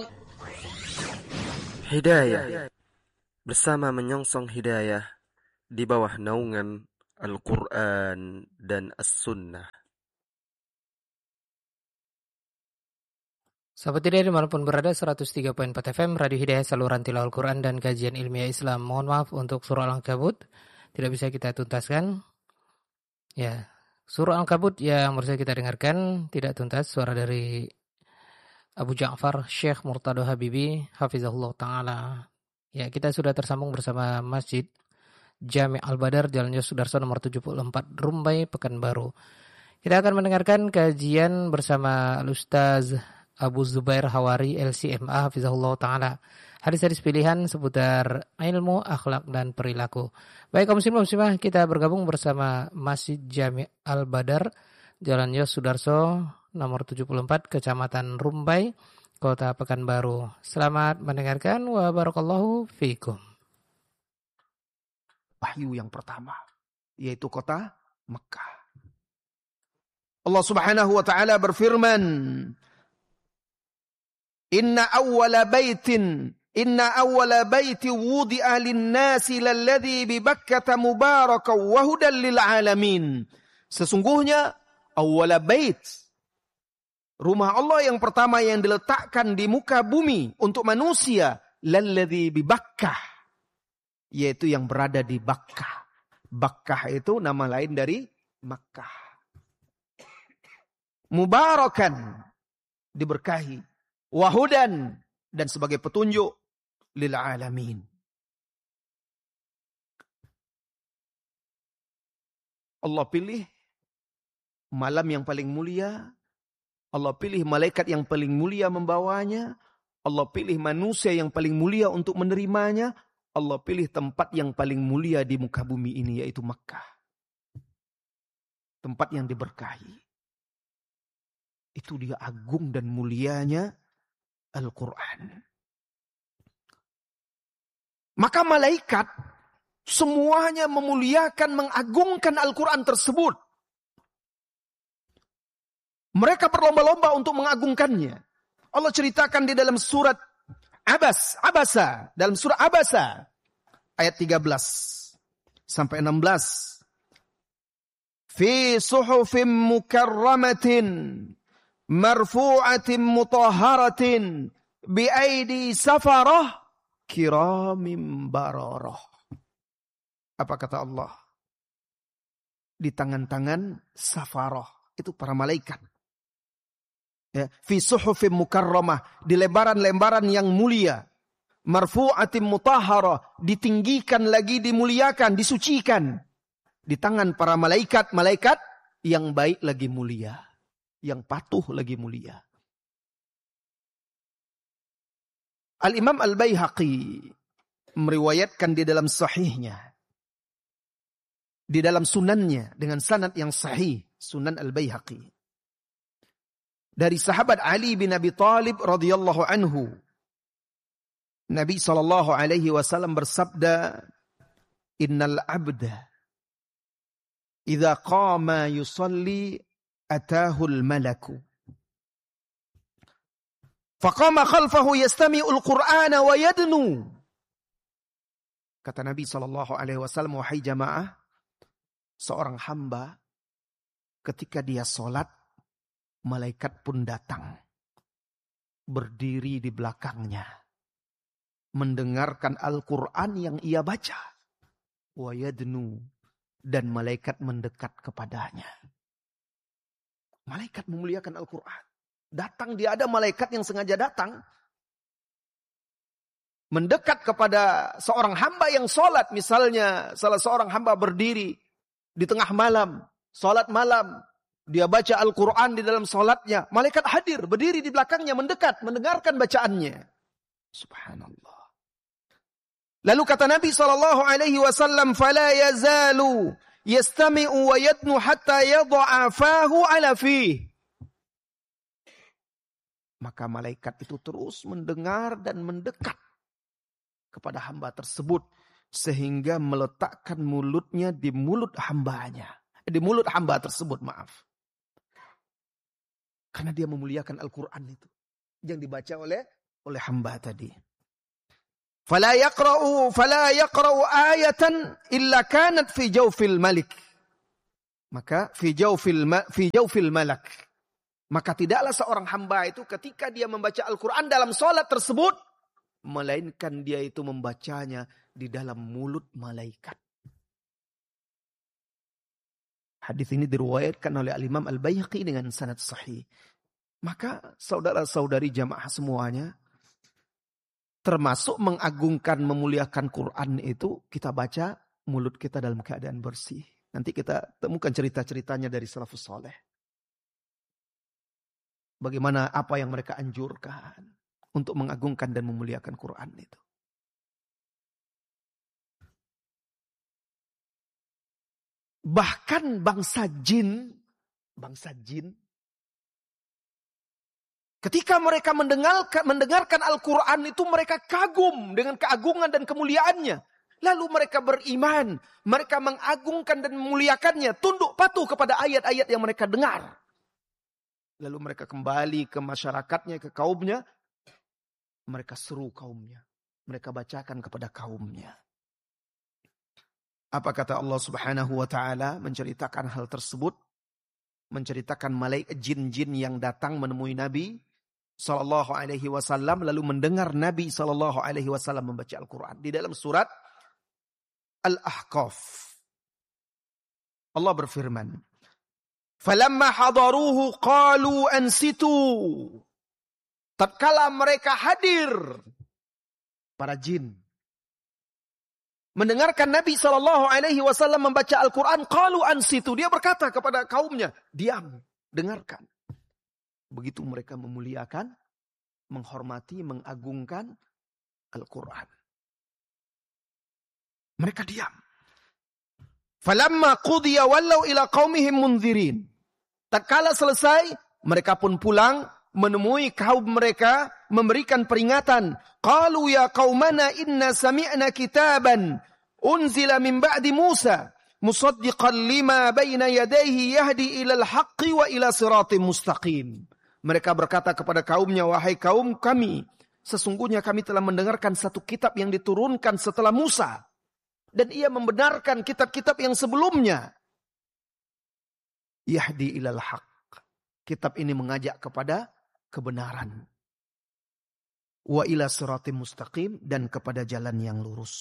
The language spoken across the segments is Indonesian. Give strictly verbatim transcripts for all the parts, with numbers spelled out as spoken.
Hidayah bersama menyongsong hidayah di bawah naungan Al-Quran dan As-Sunnah. Sahabat Hidayah dimanapun berada, seratus tiga koma empat F M Radio Hidayah, saluran tilawah Al-Quran dan kajian ilmiah Islam. Mohon maaf untuk surah Al-Ankabut tidak bisa kita tuntaskan. Ya, surah Al-Ankabut yang baru saja kita dengarkan tidak tuntas, suara dari Abu Ja'far Syekh Murtado Habibi hafizahullah taala. Ya, kita sudah tersambung bersama Masjid Jami' Al-Badar, Jalan Yos Sudarso nomor tujuh puluh empat Rumbai, Pekanbaru. Kita akan mendengarkan kajian bersama Al-Ustaz Abu Zubair Hawari L C M A hafizahullah taala. Hadis-hadis pilihan seputar ilmu, akhlak dan perilaku. Baik kaum muslimin muslimah, kita bergabung bersama Masjid Jami' Al-Badar, Jalan Yos Sudarso nomor tujuh puluh empat, Kecamatan Rumbai, Kota Pekanbaru. Selamat mendengarkan wa barakallahu fiikum. Wahyu yang pertama, yaitu kota Mekah. Allah Subhanahu wa taala berfirman, Inna awwala baitin Inna awwala baiti wudi'a lin-nasi lalladzi bi Bakkah mubarakan wa hudan lil alamin. Sesungguhnya awwala bait, rumah Allah yang pertama yang diletakkan di muka bumi untuk manusia, lalladzi bi Bakkah, yaitu yang berada di Bakkah. Bakkah itu nama lain dari Makkah. Mubarakan, diberkahi, wahudan, dan sebagai petunjuk lil alamin. Allah pilih malam yang paling mulia, Allah pilih malaikat yang paling mulia membawanya, Allah pilih manusia yang paling mulia untuk menerimanya, Allah pilih tempat yang paling mulia di muka bumi ini, yaitu Makkah. Tempat yang diberkahi. Itu dia agung dan mulianya Al-Quran. Maka malaikat semuanya memuliakan, mengagungkan Al-Quran tersebut. Mereka berlomba-lomba untuk mengagungkannya. Allah ceritakan di dalam surat Abas, Abasa, dalam surah Abasa ayat tiga belas sampai enam belas. Fi suhufim mukarramatin marfu'atin mutahharatin bi aidi safarah kiramim bararah. Apa kata Allah? Di tangan-tangan safarah, itu para malaikat. Ya, fi suhufim mukarramah, di lembaran-lembaran yang mulia. Marfu'atin mutahharah, ditinggikan lagi, dimuliakan, disucikan. Di tangan para malaikat, malaikat yang baik lagi mulia, yang patuh lagi mulia. Al-Imam Al-Baihaqi meriwayatkan di dalam sahihnya, di dalam sunannya dengan sanad yang sahih, Sunan Al-Baihaqi, dari sahabat Ali bin Abi Thalib radhiyallahu anhu, Nabi sallallahu alaihi wasallam bersabda, Innal abda idza qama yusalli atahul malaku faqama khalfahu yastami'ul qur'ana wa yadnu. Kata Nabi sallallahu alaihi wasallam, wahai jamaah, seorang hamba ketika dia salat, malaikat pun datang berdiri di belakangnya mendengarkan Al-Qur'an yang ia baca. Wa yadnu, dan malaikat mendekat kepadanya. Malaikat memuliakan Al-Qur'an. Datang, dia ada malaikat yang sengaja datang mendekat kepada seorang hamba yang sholat. Misalnya salah seorang hamba berdiri di tengah malam, sholat malam, dia baca Al-Quran di dalam sholatnya. Malaikat hadir, berdiri di belakangnya, mendekat, mendengarkan bacaannya. Subhanallah. Lalu kata Nabi shallallahu alaihi wasallam, "Fala yazalu yastami'u wa yadnu hatta yadha'a fahu ala fih." Maka malaikat itu terus mendengar dan mendekat kepada hamba tersebut sehingga meletakkan mulutnya di mulut hambanya, di mulut hamba tersebut, maaf. Karena dia memuliakan Al-Quran itu yang dibaca oleh oleh hamba tadi. Fala yaqra'u fala yaqra'u ayatan illa kanat fi jawfil malik. Maka fi jawfil ma, fi jawfil malak. Maka tidaklah seorang hamba itu ketika dia membaca Al-Quran dalam salat tersebut, melainkan dia itu membacanya di dalam mulut malaikat. Hadis ini diriwayatkan oleh Al-Imam Al-Baihaqi dengan sanad sahih. Maka saudara-saudari jamaah semuanya, termasuk mengagungkan, memuliakan Quran itu, kita baca mulut kita dalam keadaan bersih. Nanti kita temukan cerita-ceritanya dari salafus saleh. Bagaimana apa yang mereka anjurkan untuk mengagungkan dan memuliakan Quran itu. Bahkan bangsa jin, bangsa jin, ketika mereka mendengarkan, mendengarkan Al-Quran itu mereka kagum dengan keagungan dan kemuliaannya. Lalu mereka beriman, mereka mengagungkan dan memuliakannya, tunduk patuh kepada ayat-ayat yang mereka dengar. Lalu mereka kembali ke masyarakatnya, ke kaumnya. Mereka seru kaumnya. Mereka bacakan kepada kaumnya. Apa kata Allah Subhanahu wa taala menceritakan hal tersebut? Menceritakan malaikat jin-jin yang datang menemui Nabi sallallahu alaihi wasallam lalu mendengar Nabi sallallahu alaihi wasallam membaca Al-Qur'an di dalam surat Al-Ahqaf. Allah berfirman, "Falamma hadaruhu qalu ansitu." Tatkala mereka hadir, para jin mendengarkan Nabi sallallahu alaihi wasallam membaca Al-Qur'an, qalu ansitu. Dia berkata kepada kaumnya, diam, dengarkan. Begitu mereka memuliakan, menghormati, mengagungkan Al-Quran. Mereka diam. Falamma qudiya wallaw ila qaumihim munzirin. Tatkala selesai, mereka pun pulang menemui kaum mereka, memberikan peringatan. Qalu ya qaumana inna sami'na kitaban unzila min ba'di Musa musaddiqan lima baina yadayhi yahdi ilal haqqi wa ila siratim mustaqim. Mereka berkata kepada kaumnya, wahai kaum kami, sesungguhnya kami telah mendengarkan satu kitab yang diturunkan setelah Musa. Dan ia membenarkan kitab-kitab yang sebelumnya. Yahdi ilal haq. Kitab ini mengajak kepada kebenaran. Wa ila siratim mustaqim. Dan kepada jalan yang lurus.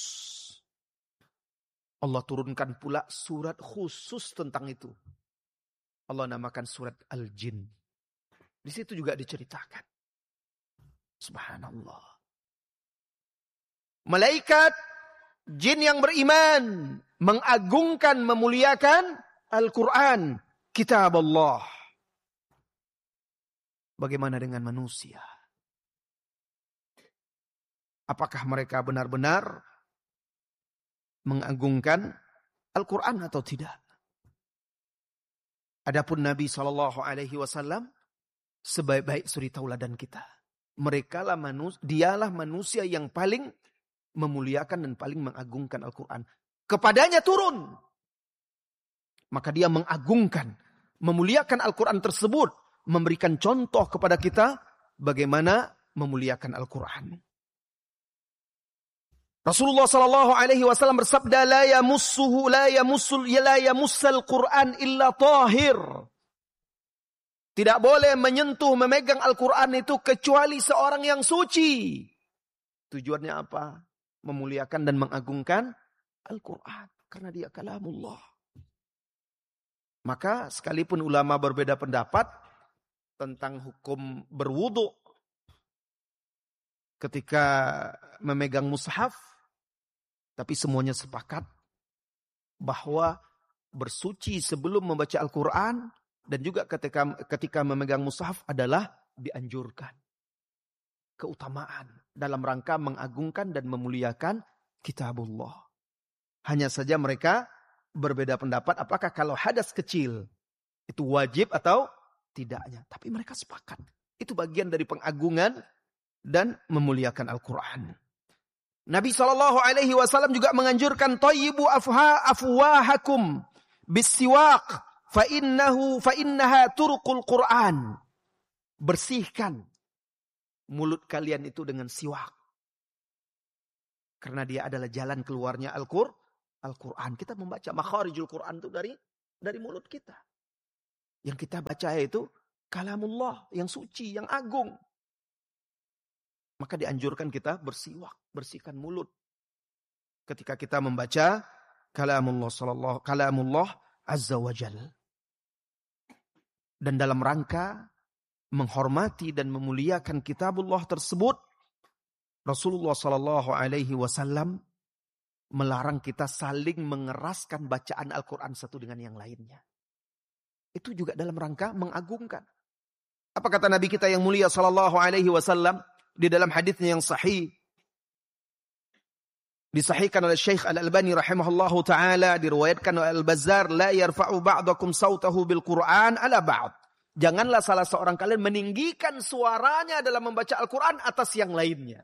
Allah turunkan pula surat khusus tentang itu. Allah namakan surat Al-Jin. Di situ juga diceritakan. Subhanallah. Malaikat, jin yang beriman, mengagungkan, memuliakan Al-Quran, kitab Allah. Bagaimana dengan manusia? Apakah mereka benar-benar mengagungkan Al-Quran atau tidak? Adapun Nabi shallallahu alaihi wasallam sebaik-baik suri tauladan kita. Mereka lah manusia, dialah manusia yang paling memuliakan dan paling mengagungkan Al-Quran. Kepadanya turun. Maka dia mengagungkan, memuliakan Al-Quran tersebut. Memberikan contoh kepada kita bagaimana memuliakan Al-Quran. Rasulullah sallallahu alaihi wasallam bersabda, la yamussuhu la yamussul la yamussal Quran illa tahir. Tidak boleh menyentuh, memegang Al-Quran itu kecuali seorang yang suci. Tujuannya apa? Memuliakan dan mengagungkan Al-Quran. Karena dia kalamullah. Maka sekalipun ulama berbeda pendapat tentang hukum berwudu ketika memegang mushaf, tapi semuanya sepakat bahwa bersuci sebelum membaca Al-Quran dan juga ketika ketika memegang mushaf adalah dianjurkan. Keutamaan dalam rangka mengagungkan dan memuliakan kitabullah. Hanya saja mereka berbeda pendapat apakah kalau hadas kecil itu wajib atau tidaknya. Tapi mereka sepakat. Itu bagian dari pengagungan dan memuliakan Al-Quran. Nabi shallallahu alaihi wasallam juga menganjurkan tayyibu afha afwahakum bisiwak fa innahu fa innaha turqul Quran. Bersihkan mulut kalian itu dengan siwak. Karena dia adalah jalan keluarnya Al-Qur, Al-Quran. Kita membaca makharijul Quran itu dari dari mulut kita. Yang kita baca itu kalamullah, yang suci, yang agung. Maka dianjurkan kita bersiwak, bersihkan mulut. Ketika kita membaca kalamullah sallallahu kalamullah azza wa jal. Dan dalam rangka menghormati dan memuliakan kitabullah tersebut, Rasulullah sallallahu alaihi wasallam melarang kita saling mengeraskan bacaan Al-Quran satu dengan yang lainnya. Itu juga dalam rangka mengagungkan. Apa kata Nabi kita yang mulia sallallahu alaihi wasallam di dalam hadisnya yang sahih, disahihkan oleh Syekh Al-Albani rahimahullahu taala, diriwayatkan oleh Al-Bazzar, la yarfa'u ba'dakum sautahu bil Qur'an ala ba'd. Janganlah salah seorang kalian meninggikan suaranya dalam membaca Al-Quran atas yang lainnya.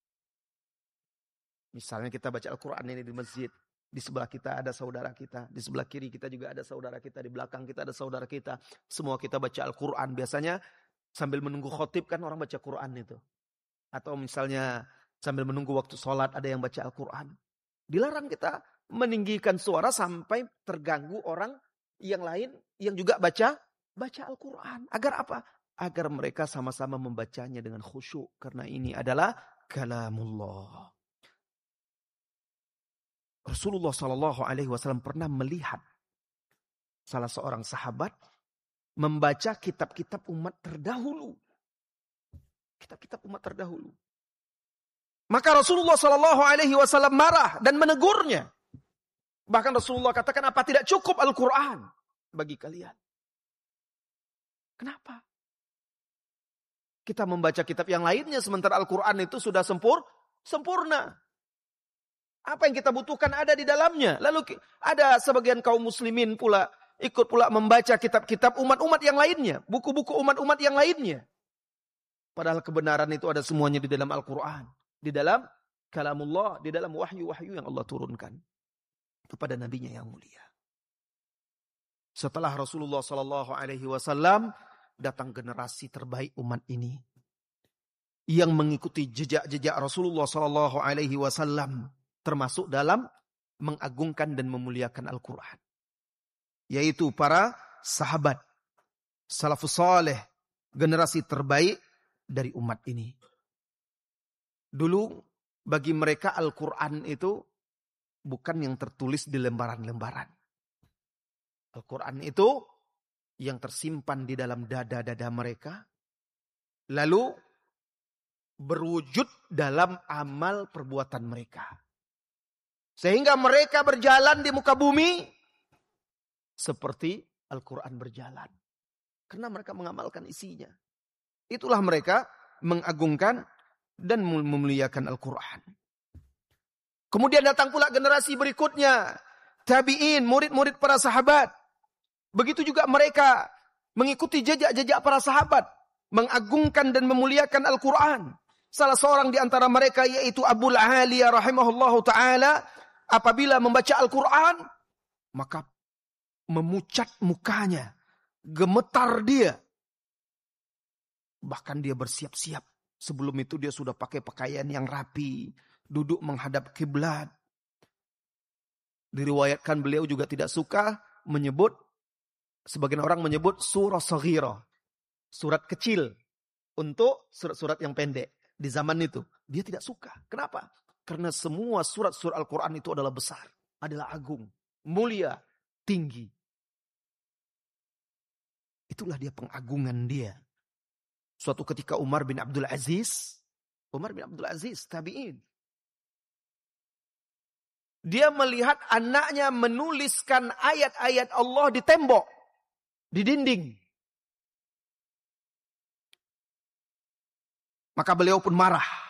Misalnya kita baca Al-Quran ini di masjid. Di sebelah kita ada saudara kita. Di sebelah kiri kita juga ada saudara kita. Di belakang kita ada saudara kita. Semua kita baca Al-Quran. Biasanya sambil menunggu khotib kan orang baca Quran itu. Atau misalnya sambil menunggu waktu sholat ada yang baca Al-Quran. Dilarang kita meninggikan suara sampai terganggu orang yang lain yang juga baca baca Al-Quran. Agar apa? Agar mereka sama-sama membacanya dengan khusyuk. Karena ini adalah kalamullah. Rasulullah shallallahu alaihi wasallam pernah melihat salah seorang sahabat membaca kitab-kitab umat terdahulu. Kitab-kitab umat terdahulu. Maka Rasulullah shallallahu alaihi wasallam marah dan menegurnya. Bahkan Rasulullah katakan, apa tidak cukup Al-Quran bagi kalian? Kenapa? Kita membaca kitab yang lainnya sementara Al-Quran itu sudah sempur, sempurna. Apa yang kita butuhkan ada di dalamnya. Lalu ada sebagian kaum muslimin pula ikut pula membaca kitab-kitab umat-umat yang lainnya. Buku-buku umat-umat yang lainnya. Padahal kebenaran itu ada semuanya di dalam Al-Quran. Di dalam kalamullah. Di dalam wahyu-wahyu yang Allah turunkan kepada nabinya yang mulia. Setelah Rasulullah shallallahu alaihi wasallam datang generasi terbaik umat ini. Yang mengikuti jejak-jejak Rasulullah shallallahu alaihi wasallam. Termasuk dalam mengagungkan dan memuliakan Al-Quran. Yaitu para sahabat. Salafus saleh. Generasi terbaik dari umat ini. Dulu bagi mereka Al-Quran itu bukan yang tertulis di lembaran-lembaran. Al-Quran itu yang tersimpan di dalam dada-dada mereka. Lalu berwujud dalam amal perbuatan mereka. Sehingga mereka berjalan di muka bumi seperti Al-Quran berjalan. Karena mereka mengamalkan isinya. Itulah mereka mengagungkan dan memuliakan Al-Quran. Kemudian datang pula generasi berikutnya. Tabi'in, murid-murid para sahabat. Begitu juga mereka mengikuti jejak-jejak para sahabat. Mengagungkan dan memuliakan Al-Quran. Salah seorang di antara mereka yaitu Abul Aliyah rahimahullahu ta'ala. Apabila membaca Al-Quran, maka memucat mukanya, gemetar dia. Bahkan dia bersiap-siap. Sebelum itu dia sudah pakai pakaian yang rapi, duduk menghadap kiblat. Diriwayatkan beliau juga tidak suka menyebut, sebagian orang menyebut surah saghirah, surat kecil untuk surat-surat yang pendek di zaman itu. Dia tidak suka. Kenapa? Karena semua surat-surat Al-Quran itu adalah besar. Adalah agung. Mulia. Tinggi. Itulah dia pengagungan dia. Suatu ketika Umar bin Abdul Aziz. Umar bin Abdul Aziz. Tabi'in. Dia melihat anaknya menuliskan ayat-ayat Allah di tembok. Di dinding. Maka beliau pun marah.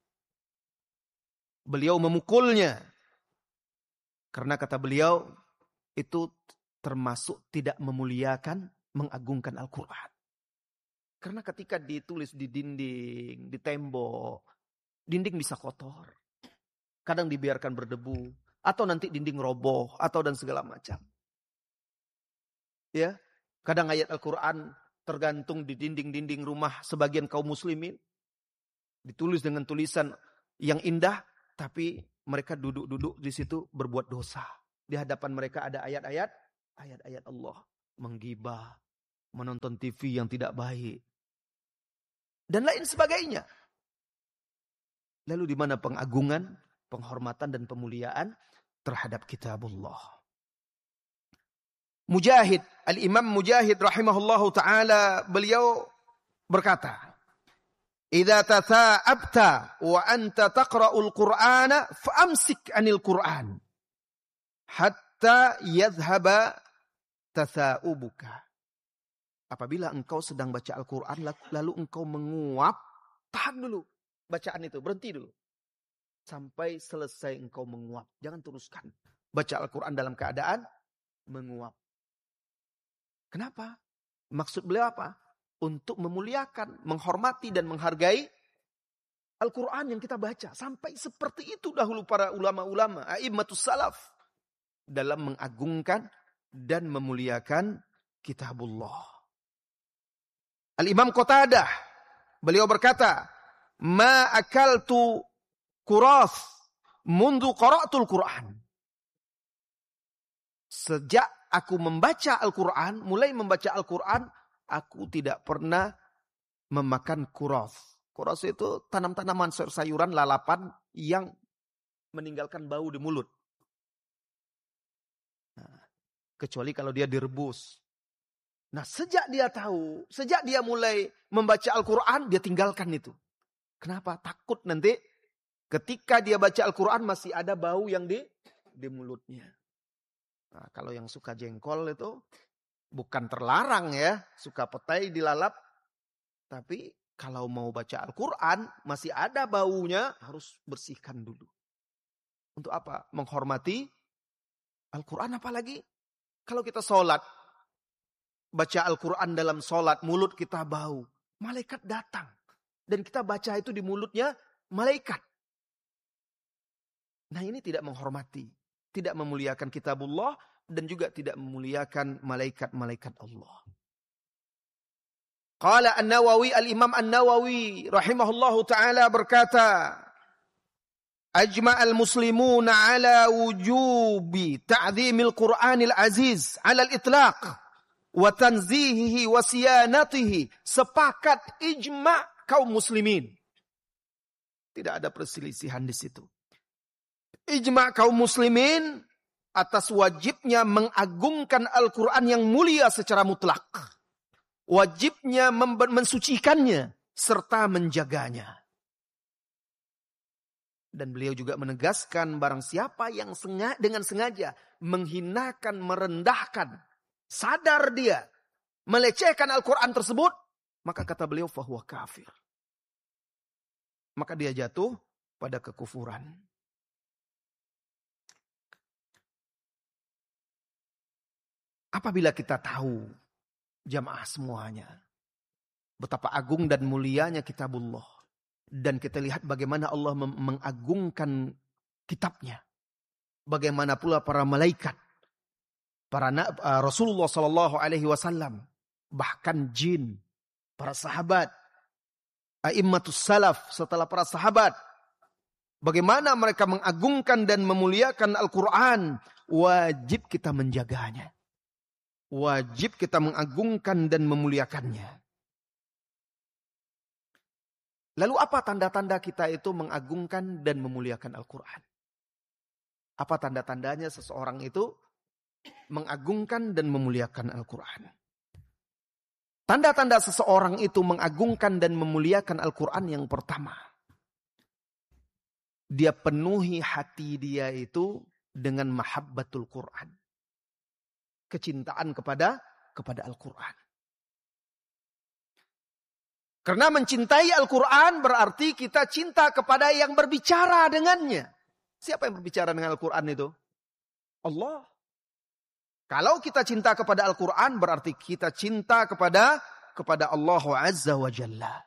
Beliau memukulnya. Karena kata beliau, itu termasuk tidak memuliakan, mengagungkan Al-Quran. Karena ketika ditulis di dinding, di tembok, dinding bisa kotor. Kadang dibiarkan berdebu. Atau nanti dinding roboh. Atau dan segala macam. Ya, kadang ayat Al-Quran tergantung di dinding-dinding rumah sebagian kaum muslimin. Ditulis dengan tulisan yang indah, tapi mereka duduk-duduk di situ berbuat dosa. Di hadapan mereka ada ayat-ayat, ayat-ayat Allah. Menggibah, menonton T V yang tidak baik, dan lain sebagainya. Lalu di mana pengagungan, penghormatan dan pemuliaan terhadap kitabullah? Mujahid, Al-Imam Mujahid rahimahullahu ta'ala, beliau berkata, "Idza tatha'abta wa anta taqra'ul Qur'ana fa'amsik 'anil Qur'an hatta yadhhaba tatha'ubuka." Apabila engkau sedang baca Al-Quran lalu engkau menguap, tahan dulu bacaan itu, berhenti dulu. Sampai selesai engkau menguap. Jangan teruskan. Baca Al-Quran dalam keadaan menguap. Kenapa? Maksud beliau apa? Untuk memuliakan, menghormati dan menghargai Al-Quran yang kita baca. Sampai seperti itu dahulu para ulama-ulama, a'immatus salaf, dalam mengagungkan dan memuliakan kitabullah. Al-Imam Qatadah, beliau berkata, "Ma akaltu kurath mundu qara'tul Qur'an." Sejak aku membaca Al-Quran, mulai membaca Al-Quran, aku tidak pernah memakan kurath. Kurath itu tanam-tanaman sayur-sayuran, lalapan yang meninggalkan bau di mulut. Nah, kecuali kalau dia direbus. Nah, sejak dia tahu, sejak dia mulai membaca Al-Quran, dia tinggalkan itu. Kenapa? Takut nanti ketika dia baca Al-Quran masih ada bau yang di, di mulutnya. Nah, kalau yang suka jengkol itu bukan terlarang ya, suka petai dilalap. Tapi kalau mau baca Al-Quran masih ada baunya, harus bersihkan dulu. Untuk apa? Menghormati Al-Quran. Apalagi kalau kita sholat, baca Al-Quran dalam sholat, mulut kita bau. Malaikat datang. Dan kita baca itu di mulutnya malaikat. Nah, ini tidak menghormati. Tidak memuliakan kitabullah. Dan juga tidak memuliakan malaikat-malaikat Allah. Qala An-Nawawi, Al-Imam An-Nawawi rahimahullahu ta'ala berkata, "Ajma'al muslimuna ala wujubi ta'zimil Qur'anil aziz ala al-itlaq. Wa tanzihihi wa siyanatihi." Sepakat ijma' kaum muslimin. Tidak ada perselisihan di situ. Ijma' kaum muslimin atas wajibnya mengagungkan Al-Quran yang mulia secara mutlak. Wajibnya mensucikannya serta menjaganya. Dan beliau juga menegaskan barang siapa yang sengaja, dengan sengaja menghinakan, merendahkan, sadar dia melecehkan Al-Quran tersebut, maka kata beliau fahuwa kafir. Maka dia jatuh pada kekufuran. Apabila kita tahu, jamaah semuanya, betapa agung dan mulianya kitabullah, dan kita lihat bagaimana Allah mengagungkan kitabnya, bagaimana pula para malaikat, para uh, Rasulullah Sallallahu Alaihi Wasallam, bahkan jin, para sahabat, a'immatus salaf setelah para sahabat, bagaimana mereka mengagungkan dan memuliakan Al-Quran, wajib kita menjaganya. Wajib kita mengagungkan dan memuliakannya. Lalu apa tanda-tanda kita itu mengagungkan dan memuliakan Al-Quran? Apa tanda-tandanya seseorang itu mengagungkan dan memuliakan Al-Quran? Tanda-tanda seseorang itu mengagungkan dan memuliakan Al-Quran yang pertama, dia penuhi hati dia itu dengan mahabbatul Quran. Kecintaan kepada kepada Al-Quran. Karena mencintai Al-Quran berarti kita cinta kepada yang berbicara dengannya. Siapa yang berbicara dengan Al-Quran itu? Allah. Kalau kita cinta kepada Al-Quran berarti kita cinta kepada kepada Allah Azza wa Jalla.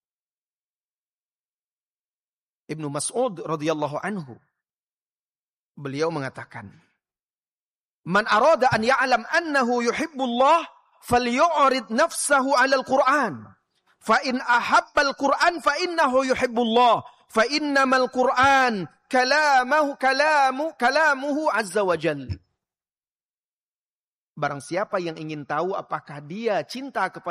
Ibnu Mas'ud radhiyallahu anhu, beliau mengatakan, "Man arada an ya'lam annahu yuhibbullah falyu'rid nafsahu 'alal Qur'an Fa in ahabbal Qur'an fa innahu yuhibbullah. Fa innamal Qur'an kalamuhu kalamu kalamuhu azza wa jalla. Barang siapa yang ingin tahu apakah dia cinta kepada